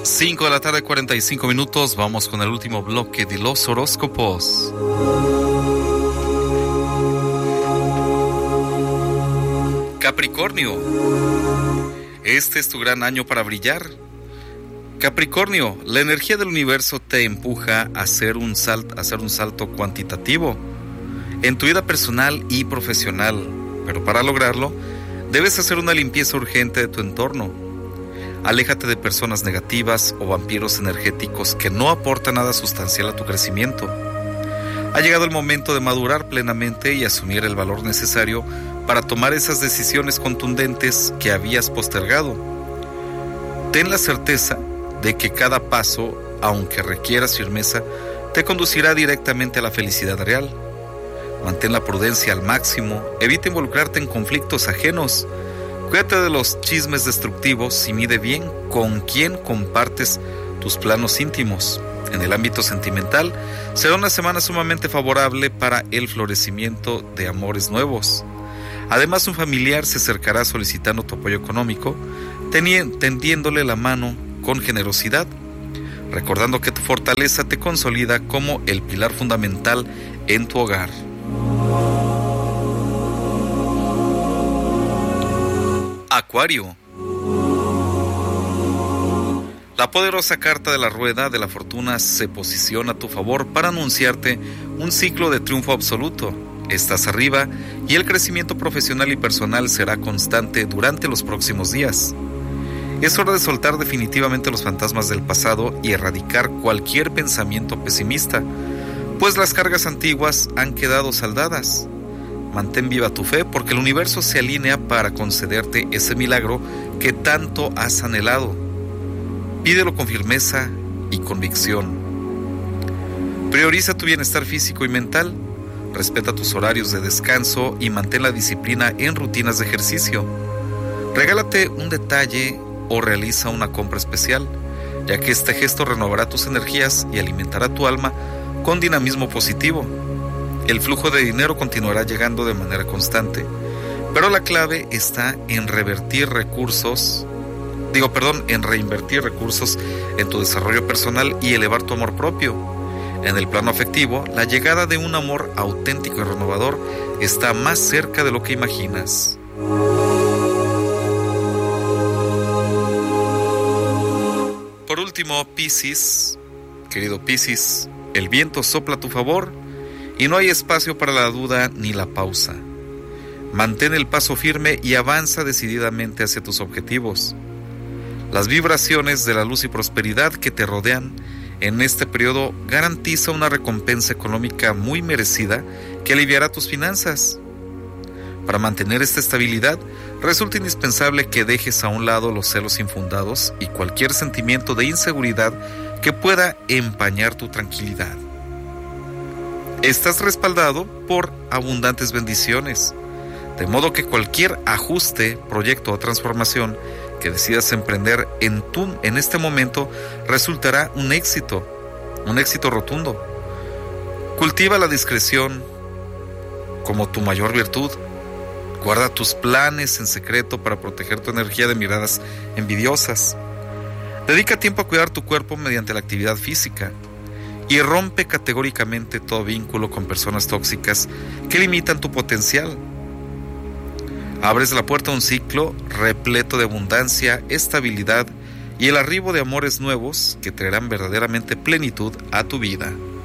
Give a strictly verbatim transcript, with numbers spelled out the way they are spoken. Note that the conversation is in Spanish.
cinco de la tarde, cuarenta y cinco minutos. Vamos con el último bloque de los horóscopos. Capricornio, este es tu gran año para brillar. Capricornio, la energía del universo te empuja a hacer un salto, a hacer un salto cuantitativo en tu vida personal y profesional, pero para lograrlo debes hacer una limpieza urgente de tu entorno. Aléjate de personas negativas o vampiros energéticos que no aportan nada sustancial a tu crecimiento. Ha llegado el momento de madurar plenamente y asumir el valor necesario para tomar esas decisiones contundentes que habías postergado. Ten la certeza de que cada paso, aunque requieras firmeza, te conducirá directamente a la felicidad real. Mantén la prudencia al máximo, evita involucrarte en conflictos ajenos, cuídate de los chismes destructivos y mide bien con quién compartes tus planos íntimos. En el ámbito sentimental, será una semana sumamente favorable para el florecimiento de amores nuevos. Además, un familiar se acercará solicitando tu apoyo económico, tendiéndole la mano con generosidad, recordando que tu fortaleza te consolida como el pilar fundamental en tu hogar. Acuario. La poderosa carta de la rueda de la fortuna se posiciona a tu favor para anunciarte un ciclo de triunfo absoluto. Estás arriba y el crecimiento profesional y personal será constante durante los próximos días. Es hora de soltar definitivamente los fantasmas del pasado y erradicar cualquier pensamiento pesimista, pues las cargas antiguas han quedado saldadas. Mantén viva tu fe porque el universo se alinea para concederte ese milagro que tanto has anhelado. Pídelo con firmeza y convicción. Prioriza tu bienestar físico y mental. Respeta tus horarios de descanso y mantén la disciplina en rutinas de ejercicio. Regálate un detalle o realiza una compra especial, ya que este gesto renovará tus energías y alimentará tu alma con dinamismo positivo. El flujo de dinero continuará llegando de manera constante, pero la clave está en revertir recursos, digo, perdón, en reinvertir recursos en tu desarrollo personal y elevar tu amor propio. En el plano afectivo, la llegada de un amor auténtico y renovador está más cerca de lo que imaginas. Por último, Piscis, querido Piscis, el viento sopla a tu favor y no hay espacio para la duda ni la pausa. Mantén el paso firme y avanza decididamente hacia tus objetivos. Las vibraciones de la luz y prosperidad que te rodean en este periodo garantiza una recompensa económica muy merecida que aliviará tus finanzas. Para mantener esta estabilidad, resulta indispensable que dejes a un lado los celos infundados y cualquier sentimiento de inseguridad que pueda empañar tu tranquilidad. Estás respaldado por abundantes bendiciones, de modo que cualquier ajuste, proyecto o transformación que decidas emprender en, tu, en este momento resultará un éxito, un éxito rotundo. Cultiva la discreción como tu mayor virtud. Guarda tus planes en secreto para proteger tu energía de miradas envidiosas. Dedica tiempo a cuidar tu cuerpo mediante la actividad física y rompe categóricamente todo vínculo con personas tóxicas que limitan tu potencial. Abres la puerta a un ciclo repleto de abundancia, estabilidad y el arribo de amores nuevos que traerán verdaderamente plenitud a tu vida.